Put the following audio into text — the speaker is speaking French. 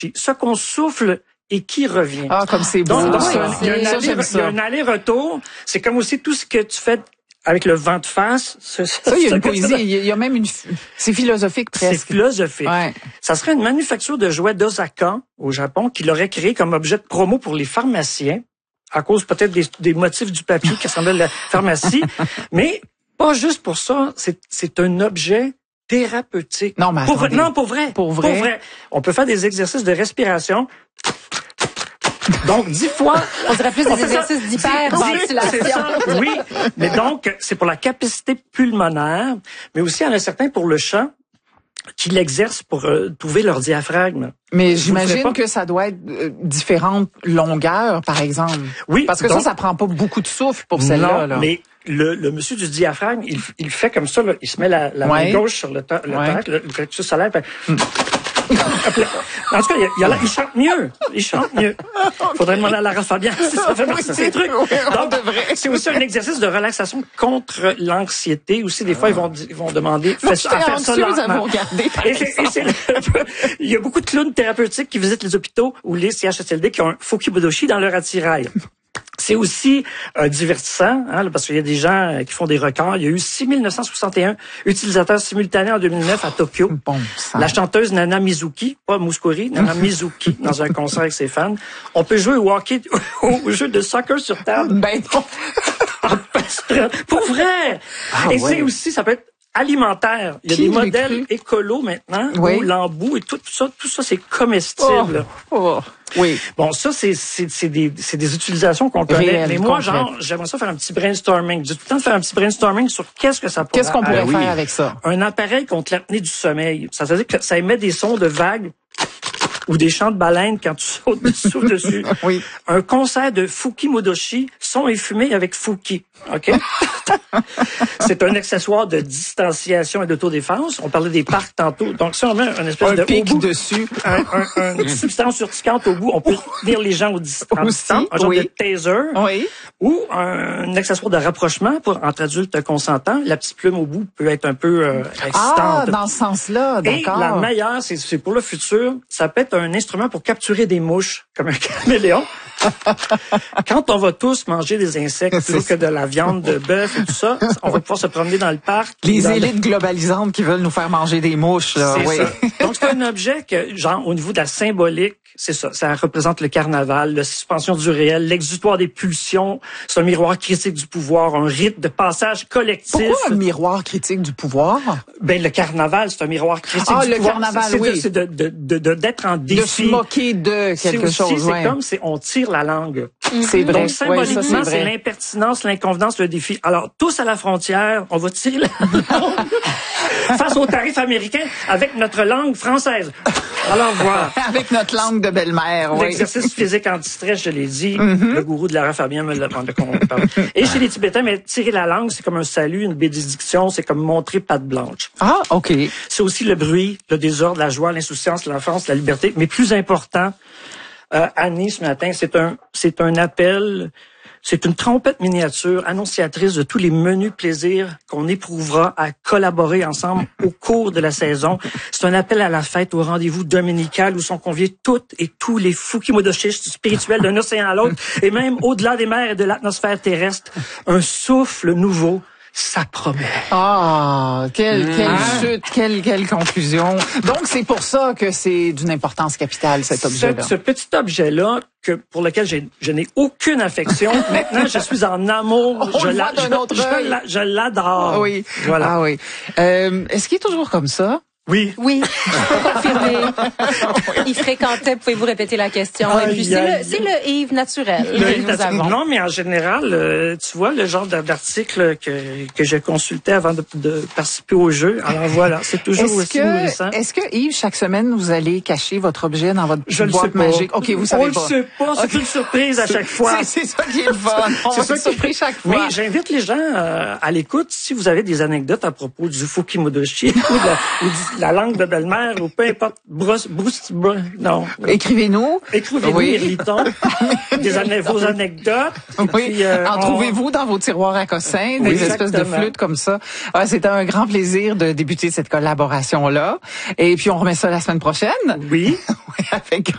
puis ce qu'on souffle et qui revient. Ah, comme c'est beau. Donc, il y a un aller-retour. C'est comme aussi tout ce que tu fais avec le vent de face. Ça, il y a une poésie. Il y a même c'est philosophique presque. C'est philosophique. Ouais. Ça serait une manufacture de jouets d'Osaka au Japon qui l'aurait créé comme objet de promo pour les pharmaciens à cause peut-être des motifs du papier qui ressemblait à la pharmacie. Mais pas juste pour ça. C'est un objet thérapeutique. Non, mais pour vrai. Pour vrai. On peut faire des exercices de respiration. Donc, 10 fois. On dirait plus des exercices d'hyperventilation. Oui, mais donc, c'est pour la capacité pulmonaire, mais aussi, il y en a certains pour le chant qui l'exercent pour trouver leur diaphragme. Mais j'imagine que ça doit être différentes longueurs, par exemple. Oui. Parce que donc, ça prend pas beaucoup de souffle pour celle-là. Non, mais le monsieur du diaphragme, il fait comme ça, là. Il se met la main gauche sur le thorax, le plexus solaire. En tout cas, il chante mieux. Il chante mieux. Faudrait demander à Lara Fabian si ça fait partie de ces trucs. Donc, c'est aussi un exercice de relaxation contre l'anxiété. Aussi, des fois, ils vont demander à faire ça lentement. Il y a beaucoup de clowns thérapeutiques qui visitent les hôpitaux ou les CHSLD qui ont un Fukibodoshi dans leur attirail. C'est aussi divertissant, hein, parce qu'il y a des gens qui font des records. Il y a eu 6 961 utilisateurs simultanés en 2009 à Tokyo. Bon, la chanteuse Nana Mizuki, pas Mouskouri, Nana Mizuki, dans un concert avec ses fans. On peut jouer au jeu de soccer sur table. Ben non. Pour vrai! Et c'est aussi, ça peut être alimentaire. Il y a des modèles écolos maintenant, où l'embout et tout ça c'est comestible. Oui. Bon, ça, c'est des utilisations qu'on connaît. Mais moi, j'aimerais ça faire un petit brainstorming. J'ai tout le temps de faire un petit brainstorming sur qu'est-ce qu'on pourrait faire avec ça. Un appareil contre l'apnée du sommeil. Ça veut dire que ça émet des sons de vagues ou des chants de baleines quand tu sautes dessus. Oui. Un concert de Fukimodoshi, son et fumée avec Fuki. OK? C'est un accessoire de distanciation et d'autodéfense. On parlait des parcs tantôt. Donc, si on met une espèce de pic dessus, une substance urticante au bout, on peut tenir les gens au distance. Un genre de taser. Oui. Ou un accessoire de rapprochement entre adultes consentants. La petite plume au bout peut être un peu excitante. Ah, dans ce sens-là, d'accord. Et la meilleure, c'est pour le futur, ça peut être un instrument pour capturer des mouches, comme un caméléon. Quand on va tous manger des insectes plutôt que de la viande de bœuf et tout ça, on va pouvoir se promener dans le parc. Les élites globalisantes qui veulent nous faire manger des mouches, là. C'est ça. Donc, c'est un objet que, genre, au niveau de la symbolique, c'est ça. Ça représente le carnaval, la suspension du réel, l'exutoire des pulsions. C'est un miroir critique du pouvoir, un rite de passage collectif. Pourquoi un miroir critique du pouvoir? Ben, le carnaval, c'est un miroir critique du pouvoir. Ah, le carnaval, oui. C'est d'être en défi. De se moquer de quelque chose. C'est comme si on tire la langue. C'est vrai. Donc, symboliquement, c'est l'impertinence, l'inconvenance, le défi. Alors, tous à la frontière, on va tirer la langue face aux tarifs américains avec notre langue française. Alors, voilà. Avec notre langue de belle-mère, oui. L'exercice physique anti-stress, je l'ai dit. Le gourou de Lara Fabian me l'a demandé qu'on parle. Et chez les Tibétains, mais tirer la langue, c'est comme un salut, une bénédiction, c'est comme montrer patte blanche. Ah, OK. C'est aussi le bruit, le désordre, la joie, l'insouciance, l'enfance, la liberté. Mais plus important, Annie, ce matin, c'est un appel, c'est une trompette miniature annonciatrice de tous les menus plaisirs qu'on éprouvera à collaborer ensemble au cours de la saison. C'est un appel à la fête, au rendez-vous dominical où sont conviés toutes et tous les fukimodoshistes spirituels d'un océan à l'autre et même au-delà des mers et de l'atmosphère terrestre. Un souffle nouveau. Ça promet. Ah, quelle chute, quelle conclusion. Donc, c'est pour ça que c'est d'une importance capitale, cet objet-là. Ce petit objet-là, pour lequel je n'ai aucune affection. Maintenant, je suis en amour. Je l'adore. Oui. Voilà. Ah oui. Est-ce qu'il est toujours comme ça? Oui. Oui, je peux confirmer. Il fréquentait, pouvez-vous répéter la question? Et puis, c'est le Yves naturel que nous avons. Non, mais en général, tu vois, le genre d'article que j'ai consulté avant de participer au jeu. Alors voilà, c'est toujours aussi nourrissant. Est-ce que, Yves, chaque semaine, vous allez cacher votre objet dans votre boîte magique? OK, vous savez pas. On le sait pas, c'est une surprise à chaque fois. C'est ça qui est le fun. On va être surpris chaque fois. Mais j'invite les gens à l'écoute, si vous avez des anecdotes à propos du Fukimodoshi ou la langue de belle-mère ou peu importe, non. Écrivez-nous. Écrivez-nous, Irriton, vos anecdotes. Oui. Puis, en trouvez-vous dans vos tiroirs à cossins, des espèces de flûtes comme ça. Ah, c'était un grand plaisir de débuter cette collaboration-là. Et puis, on remet ça la semaine prochaine. Oui. Avec